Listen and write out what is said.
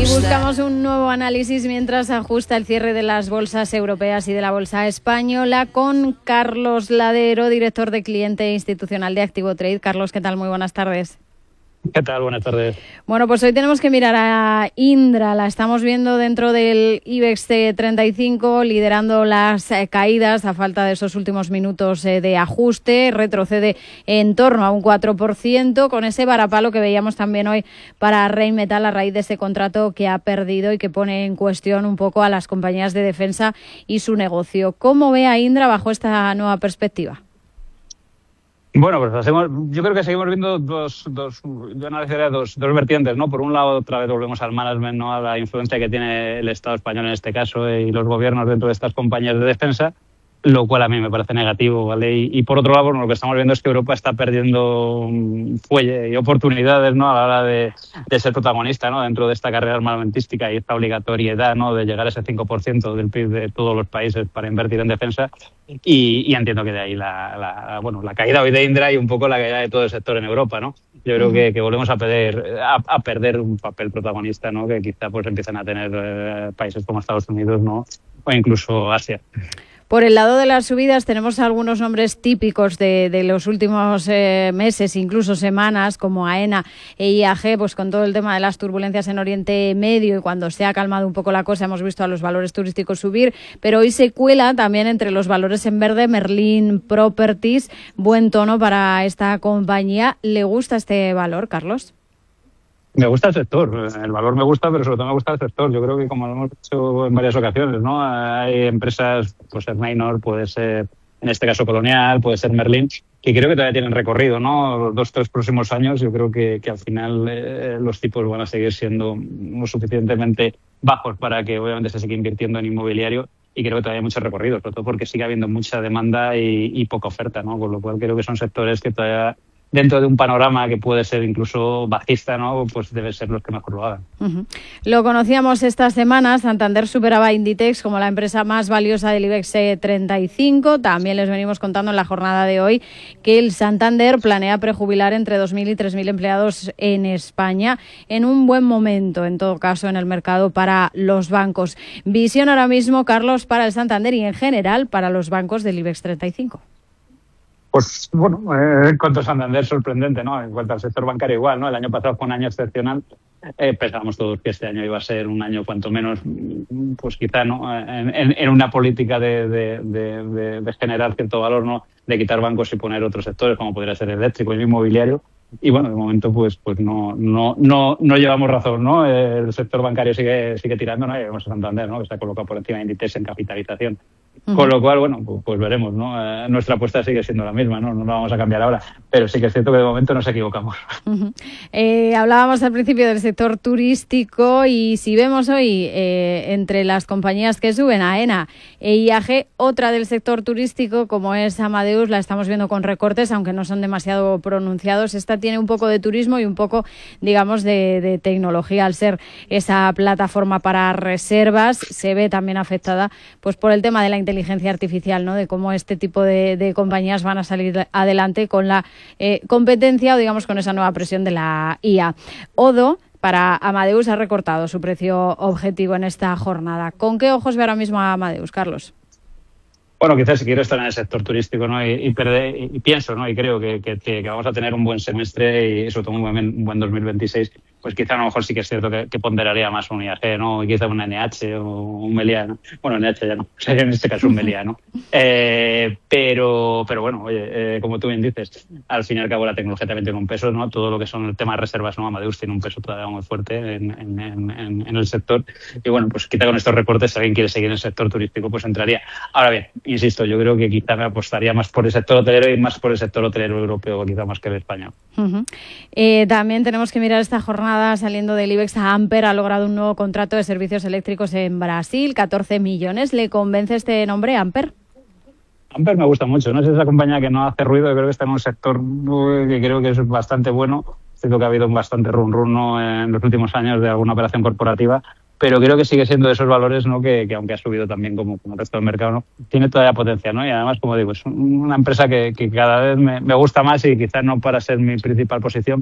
buscamos un nuevo análisis mientras ajusta el cierre de las bolsas europeas y de la bolsa española con Carlos Ladero, director de cliente institucional de Activo Trade. Carlos, ¿qué tal? Muy buenas tardes. ¿Qué tal? Buenas tardes. Bueno, pues hoy tenemos que mirar a Indra. La estamos viendo dentro del IBEX 35, liderando las caídas a falta de esos últimos minutos de ajuste. Retrocede en torno a un 4%, con ese varapalo que veíamos también hoy para Rheinmetall a raíz de ese contrato que ha perdido y que pone en cuestión un poco a las compañías de defensa y su negocio. ¿Cómo ve a Indra bajo esta nueva perspectiva? Bueno, pues yo creo que seguimos viendo dos vertientes, ¿no? Por un lado, otra vez volvemos al management, ¿no? A la influencia que tiene el Estado español en este caso y los gobiernos dentro de estas compañías de defensa, lo cual a mí me parece negativo, ¿vale? Y por otro lado, bueno, lo que estamos viendo es que Europa está perdiendo fuelle y oportunidades, ¿no? A la hora de ser protagonista, ¿no? Dentro de esta carrera armamentística y esta obligatoriedad, ¿no? De llegar a ese 5% del PIB de todos los países para invertir en defensa. Y entiendo que de ahí la caída hoy de Indra y un poco la caída de todo el sector en Europa, ¿no? Yo creo que volvemos a perder un papel protagonista, ¿no? Que quizá pues empiezan a tener países como Estados Unidos, ¿no? O incluso Asia. Por el lado de las subidas tenemos algunos nombres típicos de los últimos meses, incluso semanas, como AENA e IAG, pues con todo el tema de las turbulencias en Oriente Medio y cuando se ha calmado un poco la cosa hemos visto a los valores turísticos subir, pero hoy se cuela también entre los valores en verde Merlin Properties, buen tono para esta compañía. ¿Le gusta este valor, Carlos? Me gusta el sector, el valor me gusta, pero sobre todo me gusta el sector. Yo creo que como lo hemos hecho en varias ocasiones, ¿no? Hay empresas, puede ser Neinor, puede ser, en este caso Colonial, puede ser Merlin, que creo que todavía tienen recorrido, ¿no? 2-3 próximos años. Yo creo que al final los tipos van a seguir siendo lo suficientemente bajos para que obviamente se siga invirtiendo en inmobiliario. Y creo que todavía hay mucho recorrido, sobre todo porque sigue habiendo mucha demanda y poca oferta, ¿no? Con lo cual creo que son sectores que todavía, dentro de un panorama que puede ser incluso bajista, ¿no? Pues deben ser los que mejor lo hagan. Lo conocíamos esta semana, Santander superaba a Inditex como la empresa más valiosa del IBEX 35. También les venimos contando en la jornada de hoy que el Santander planea prejubilar entre 2.000 y 3.000 empleados en España, en un buen momento, en todo caso, en el mercado para los bancos. Visión ahora mismo, Carlos, para el Santander y en general para los bancos del IBEX 35. Pues bueno, en cuanto a Santander, sorprendente, ¿no? En cuanto al sector bancario, igual, ¿no? El año pasado fue un año excepcional. Pensábamos todos que este año iba a ser un año cuanto menos, pues quizá, ¿no? En una política de generar cierto valor, ¿no? De quitar bancos y poner otros sectores, como podría ser el eléctrico y el inmobiliario. Y bueno, de momento pues no llevamos razón, ¿no? El sector bancario sigue tirando, ¿no? Y vemos a Santander, ¿no? Que se ha colocado por encima de Inditex en capitalización. Con lo cual, bueno, pues veremos, ¿no? Nuestra apuesta sigue siendo la misma, ¿no? No la vamos a cambiar ahora, pero sí que es cierto que de momento nos equivocamos. Hablábamos al principio del sector turístico y si vemos hoy entre las compañías que suben, AENA e IAG, otra del sector turístico como es Amadeus, la estamos viendo con recortes, aunque no son demasiado pronunciados. Esta tiene un poco de turismo y un poco, digamos, de tecnología, al ser esa plataforma para reservas, se ve también afectada pues por el tema de la inteligencia artificial, ¿no? De cómo este tipo de compañías van a salir adelante con la competencia o, digamos, con esa nueva presión de la IA. Odo, para Amadeus, ha recortado su precio objetivo en esta jornada. ¿Con qué ojos ve ahora mismo a Amadeus, Carlos? Bueno, quizás si quiero estar en el sector turístico, ¿no? Y pienso, ¿no? Y creo que vamos a tener un buen semestre y sobre todo un buen 2026. Pues quizá a lo mejor sí que es cierto que ponderaría más un IAG, ¿no? Y quizá un NH o un Meliá, ¿no? Bueno, NH ya no, sería en este caso un Meliá, ¿no? Pero bueno, oye, como tú bien dices, al fin y al cabo la tecnología también tiene un peso, ¿no? Todo lo que son el tema de reservas, ¿no? Amadeus tiene un peso todavía muy fuerte en el sector. Y bueno, pues quizá con estos recortes, si alguien quiere seguir en el sector turístico, pues entraría. Ahora bien, insisto, yo creo que quizá me apostaría más por el sector hotelero y más por el sector hotelero europeo, quizá más que el español. También tenemos que mirar esta jornada saliendo del IBEX. Amper ha logrado un nuevo contrato de servicios eléctricos en Brasil, 14 millones. ¿Le convence este nombre, Amper? Amper me gusta mucho, ¿no? Es esa compañía que no hace ruido, yo creo que está en un sector que creo que es bastante bueno. Siento que ha habido un bastante run, ¿no? En los últimos años de alguna operación corporativa, pero creo que sigue siendo de esos valores, ¿no? Que aunque ha subido también como el resto del mercado, ¿no? Tiene todavía potencia, ¿no? Y además, como digo, es una empresa que cada vez me gusta más y quizás no para ser mi principal posición,